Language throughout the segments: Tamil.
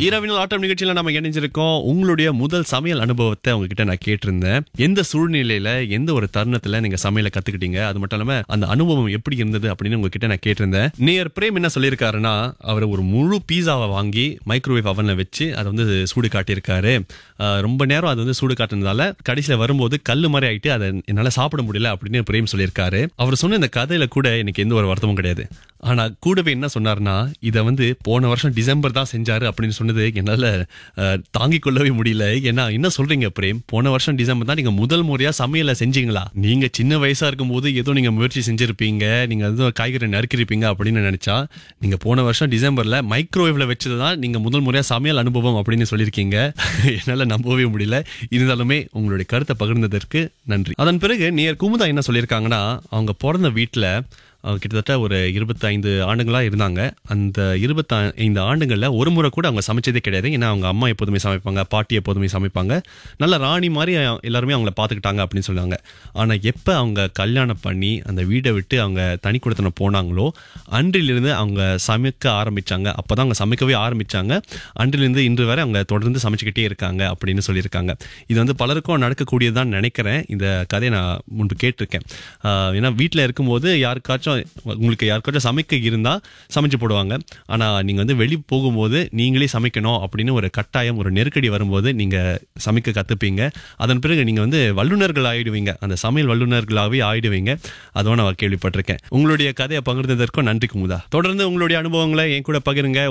இரவினல் ஆட்டம் நிகழ்ச்சியில நம்ம இணைஞ்சிருக்கோம். உங்களுடைய முதல் சமையல் அனுபவத்தை உங்ககிட்ட நான் கேட்டிருந்தேன். எந்த சூழ்நிலையில எந்த ஒரு தருணத்துல நீங்க சமையலை கத்துக்கிட்டீங்க, அது மட்டும் இல்லாம அந்த அனுபவம் எப்படி இருந்தது அப்படின்னு உங்ககிட்ட நான் கேட்டிருந்தேன். நேயர் பிரேம் என்ன சொல்லியிருக்காருன்னா, அவர் ஒரு முழு பீஸாவை வாங்கி மைக்ரோவேவ் அவன்ல வச்சு அதை வந்து சூடு காட்டியிருக்காரு. ரொம்ப நேரம் அது வந்து சூடு காட்டுனதால கடைசியில வரும்போது கல்லு மாதிரி ஆயிட்டு அதை என்னால சாப்பிட முடியல அப்படின்னு பிரேம் சொல்லியிருக்காரு. அவர் சொன்ன இந்த கதையில கூட எனக்கு எந்த ஒரு வருத்தமும் கிடையாது. ஆனா கூடவே என்ன சொன்னார்னா, இதை வந்து போன வருஷம் டிசம்பர் தான் செஞ்சாரு அப்படின்னு சொன்னது என்னால தாங்கிக் கொள்ளவே முடியல. ஏன்னா என்ன சொல்றீங்க பிரேம், போன வருஷம் டிசம்பர் தான் நீங்க முதல் முறையா சமையலை செஞ்சீங்களா? நீங்க சின்ன வயசா இருக்கும் போது ஏதோ நீங்க முயற்சி செஞ்சிருப்பீங்க, நீங்க ஏதோ காய்கறி நறுக்கிருப்பீங்க அப்படின்னு நினைச்சா, நீங்க போன வருஷம் டிசம்பர்ல மைக்ரோவேவ்ல வச்சதுதான் நீங்க முதல் முறையா சமையல் அனுபவம் அப்படின்னு சொல்லியிருக்கீங்க. என்னால நம்பவே முடியல. இருந்தாலுமே உங்களுடைய கருத்தை பகிர்ந்ததற்கு நன்றி. அதன் பிறகு நேயர் குமுதா என்ன சொல்லியிருக்காங்கன்னா, அவங்க பிறந்த வீட்டுல கிட்டத்தட்ட ஒரு 25 ஆண்டுகளா இருந்தாங்க. அந்த 25 ஆண்டுகள்ல ஒரு முறை கூட அவங்க சமைச்சதே கிடையாது. ஏன்னா அவங்க அம்மா எப்போதுமே சமைப்பாங்க, பாட்டி எப்போதுமே சமைப்பாங்க, நல்ல ராணி மாதிரி எல்லாருமே அவங்கள பார்த்துக்கிட்டாங்க அப்படின்னு சொன்னாங்க. ஆனா எப்ப அவங்க கல்யாணம் பண்ணி அந்த வீடை விட்டு அவங்க தனி குடித்தனம் போனாங்களோ அன்றிலிருந்து அவங்க சமைக்க ஆரம்பிச்சாங்க. அப்பதான் அவங்க சமைக்கவே ஆரம்பிச்சாங்க. அன்றிலிருந்து இன்று வரை அவங்க தொடர்ந்து சமைச்சுக்கிட்டே இருக்காங்க அப்படின்னு சொல்லியிருக்காங்க. இது வந்து பலருக்கும் நடக்கக்கூடியதான் நினைக்கிறேன். இந்த கதையை நான் முன்பு கேட்டிருக்கேன். ஏன்னா வீட்டில் இருக்கும்போது உங்களுக்கு யாருக்காச்சும் சமைக்க இருந்தா சமைச்சு போடுவாங்க. ஆனா நீங்க வந்து வெளியே போகும்போது நீங்களே சமைக்கணும் அப்படின்னு ஒரு கட்டாயம், ஒரு நெருக்கடி வரும்போது நீங்க சமைக்க கத்துப்பீங்க. அதன் பிறகு நீங்க வந்து வல்லுநர்கள் ஆயிடுவீங்க, அந்த சமையல் வல்லுநர்களாகவே ஆயிடுவீங்க. அதுவும் நான் கேள்விப்பட்டிருக்கேன். உங்களுடைய கதையை பகிர்ந்ததற்கும் நன்றி குமுதா. தொடர்ந்து உங்களுடைய அனுபவங்களை என் கூட பகிருங்க.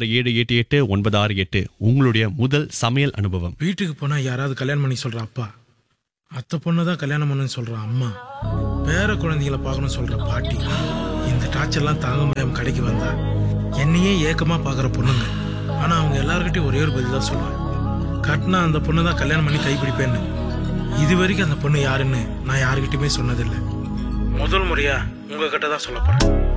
967888 உங்களுடைய முதல் சமையல் அனுபவம். வீட்டுக்கு போனா யாராவது கல்யாணம் பண்ணி சொல்ற அப்பா, அத்தை பொண்ணுதான் கல்யாணம் பண்ணுன்னு சொல்ற அம்மா, பேர குழந்தைகளை பார்க்கணும் சொல்ற பாட்டி, இந்த டார்ச்சர்லாம் தாங்க முடியாம கடைக்கு வந்தா என்னையே ஏக்கமா பாக்குற பொண்ணுங்க. ஆனா அவங்க எல்லார்கிட்டையும் ஒரே ஒரு பதில் தான் சொல்லுவேன், கட்டினா அந்த பொண்ணு தான் கல்யாணம் பண்ணி கைப்பிடிப்பேன்னு. இது வரைக்கும் அந்த பொண்ணு யாருன்னு நான் யாருக்கிட்டையுமே சொன்னதில்லை. முதல் முறையா உங்ககிட்ட தான் சொல்ல போறேன்.